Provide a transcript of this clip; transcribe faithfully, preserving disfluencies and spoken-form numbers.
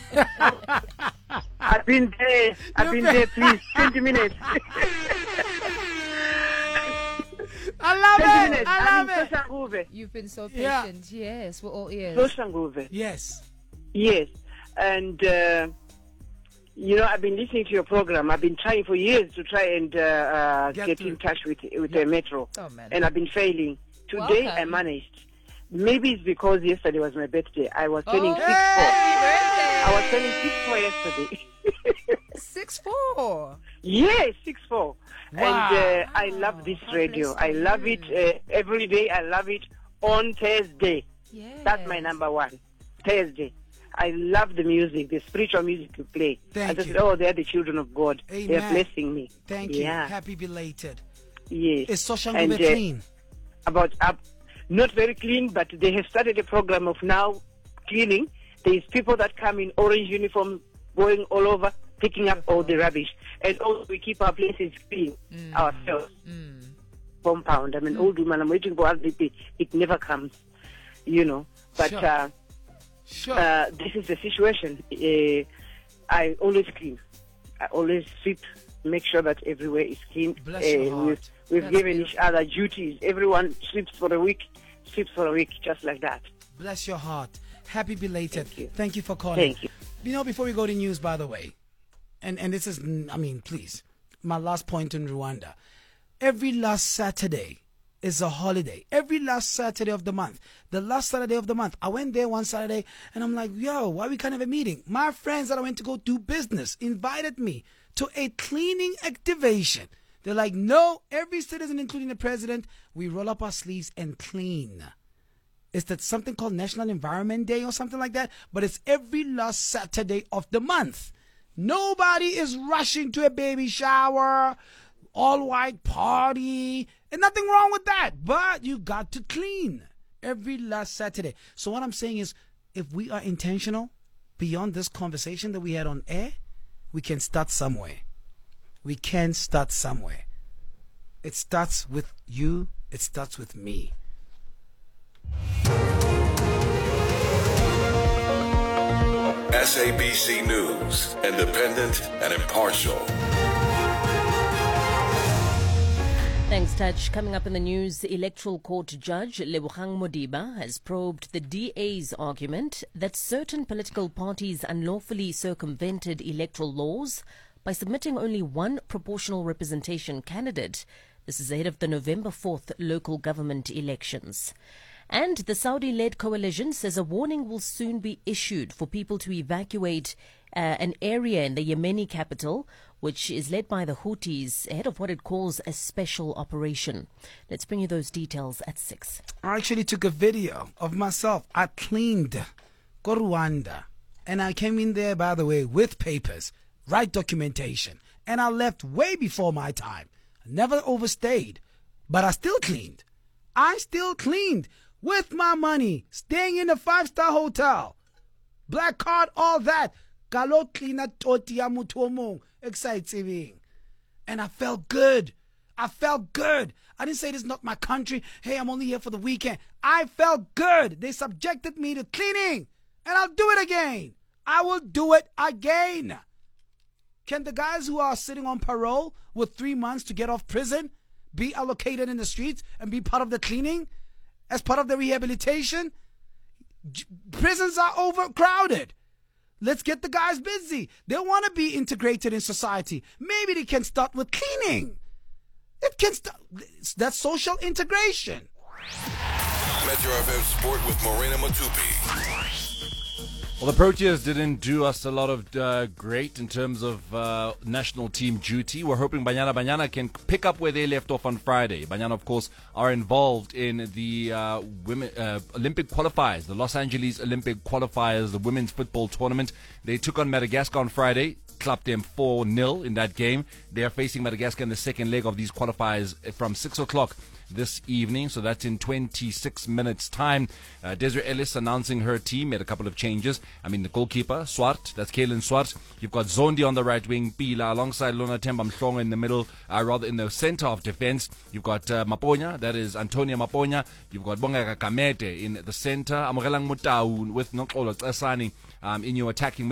I've been there. I've been there, please. twenty minutes. I love twenty it. minutes. I I'm love in it. Soshanguve. You've been so Yeah. patient. Yes, we're all ears. Soshanguve. Yes. Yes. And, uh, you know, I've been listening to your program. I've been trying for years to try and uh, uh, Get get through. in touch with with the Metro. Oh, man. And I've been failing. Today Welcome. I managed. Maybe it's because yesterday was my birthday. I was turning Oh, six four. happy I was turning six four yesterday. birthday. Six four. Yes, six four. Wow. And uh, I love this God radio. bless I you. love it uh, every day. I love it on Thursday. Yes. That's my number one. Thursday. I love the music, the spiritual music you play. Thank I just you. said, oh, they're the children of God. Amen. They're blessing me. Thank you. Yeah. Happy belated. Yes. Is Soshanguve And, uh, clean? About up, not very clean, but they have started a program of now cleaning. There's people that come in orange uniform, going all over, picking up all the rubbish, and also we keep our places clean ourselves. Mm. Compound. I'm an old woman. I'm waiting for R D P. It never comes, you know. But Sure. uh, Sure. uh, this is the situation. Uh, I always clean. I always sweep. Make sure that everywhere is clean. Bless your we've heart. we've That's given beautiful. each other duties. Everyone sweeps for a week, sweeps for a week, just like that. Bless your heart. Happy belated. Thank you. Thank you for calling. Thank you. You know, before we go to news, by the way, and, and this is, I mean, please, my last point in Rwanda. Every last Saturday is a holiday. Every last Saturday of the month. The last Saturday of the month. I went there one Saturday and I'm like, yo, why we can't have a meeting? My friends that I went to go do business invited me to a cleaning activation. They're like, no, every citizen, including the president, we roll up our sleeves and clean. Is that something called National Environment Day or something like that? But it's every last Saturday of the month. Nobody is rushing to a baby shower, all white party, and nothing wrong with that. But you got to clean every last Saturday. So what I'm saying is, if we are intentional beyond this conversation that we had on air, we can start somewhere. We can start somewhere. It starts with you. It starts with me. S A B C News, independent and impartial. Thanks, Touch. Coming up in the news, the Electoral Court Judge Lebogang Modiba has probed the D A's argument that certain political parties unlawfully circumvented electoral laws by submitting only one proportional representation candidate. This is ahead of the November fourth local government elections. And the Saudi-led coalition says a warning will soon be issued for people to evacuate uh, an area in the Yemeni capital, which is led by the Houthis, ahead of what it calls a special operation. Let's bring you those details at six. I actually took a video of myself. I cleaned go Rwanda. And I came in there, by the way, with papers, right documentation. And I left way before my time. I never overstayed. But I still cleaned. I still cleaned with my money, staying in a five-star hotel. Black card, all that. Galo cleaner totia mutomong. Exciting. And I felt good. I felt good. I didn't say this is not my country. Hey, I'm only here for the weekend. I felt good. They subjected me to cleaning. And I'll do it again. I will do it again. Can the guys who are sitting on parole with three months to get off prison be allocated in the streets and be part of the cleaning as part of the rehabilitation? J- prisons are overcrowded. Let's get the guys busy. They want to be integrated in society. Maybe they can start with cleaning. It can start. That's social integration. Metro F M Sport with Morena Matupi. Well, the Proteas didn't do us a lot of uh, great in terms of uh, national team duty. We're hoping Banyana Banyana can pick up where they left off on Friday. Banyana, of course, are involved in the uh, women uh, Olympic qualifiers, the Los Angeles Olympic qualifiers, the women's football tournament. They took on Madagascar on Friday, clapped them four nil in that game. They are facing Madagascar in the second leg of these qualifiers from six o'clock this evening, so that's in twenty-six minutes time. uh, Desiree Ellis announcing her team, made a couple of changes. I mean, the goalkeeper Swart, that's Kaylin Swart. You've got Zondi on the right wing, Pila alongside Lona Temba Mhlongo in the middle, uh, rather in the center of defense. You've got uh, Maponya, that is Antonia Maponya. You've got Bonga Kamete in the center, Amogelang Mutau with Nokolo Tsasani um, in your attacking